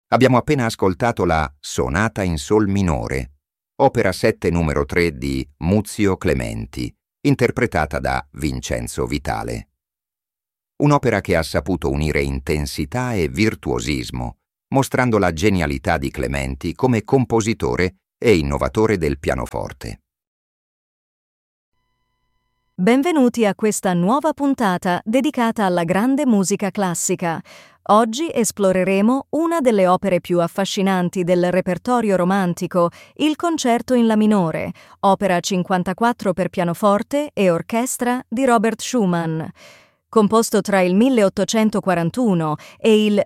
Abbiamo appena ascoltato la Sonata in Sol minore, opera 7 numero 3 di Muzio Clementi, interpretata da Vincenzo Vitale. Un'opera che ha saputo unire intensità e virtuosismo, mostrando la genialità di Clementi come compositore e innovatore del pianoforte. Benvenuti a questa nuova puntata dedicata alla grande musica classica. Oggi esploreremo una delle opere più affascinanti del repertorio romantico, il Concerto in La minore, opera 54 per pianoforte e orchestra di Robert Schumann. Composto tra il 1841 e il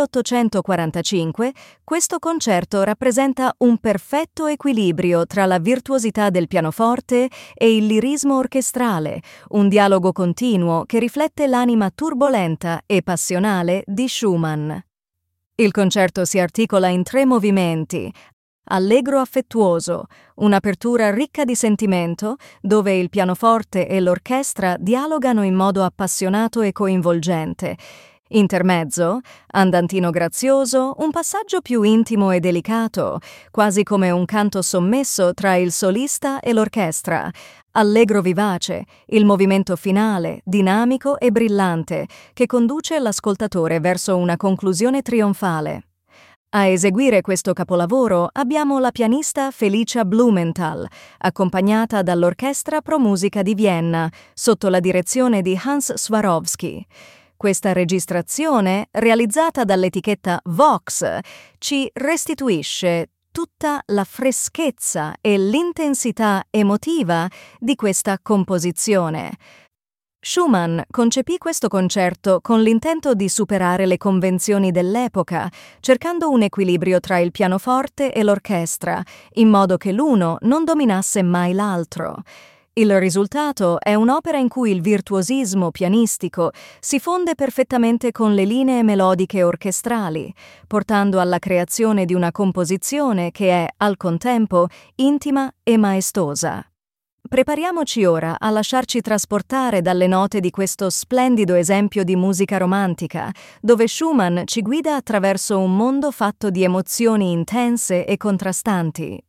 1845, questo concerto rappresenta un perfetto equilibrio tra la virtuosità del pianoforte e il lirismo orchestrale, un dialogo continuo che riflette l'anima turbolenta e passionale di Schumann. Il concerto si articola in 3 movimenti: allegro affettuoso, un'apertura ricca di sentimento, dove il pianoforte e l'orchestra dialogano in modo appassionato e coinvolgente. Intermezzo, andantino grazioso, un passaggio più intimo e delicato, quasi come un canto sommesso tra il solista e l'orchestra. Allegro vivace, il movimento finale, dinamico e brillante, che conduce l'ascoltatore verso una conclusione trionfale. A eseguire questo capolavoro abbiamo la pianista Felicia Blumenthal, accompagnata dall'Orchestra Pro Musica di Vienna, sotto la direzione di Hans Swarovski. Questa registrazione, realizzata dall'etichetta Vox, ci restituisce tutta la freschezza e l'intensità emotiva di questa composizione. Schumann concepì questo concerto con l'intento di superare le convenzioni dell'epoca, cercando un equilibrio tra il pianoforte e l'orchestra, in modo che l'uno non dominasse mai l'altro. Il risultato è un'opera in cui il virtuosismo pianistico si fonde perfettamente con le linee melodiche orchestrali, portando alla creazione di una composizione che è, al contempo, intima e maestosa. Prepariamoci ora a lasciarci trasportare dalle note di questo splendido esempio di musica romantica, dove Schumann ci guida attraverso un mondo fatto di emozioni intense e contrastanti.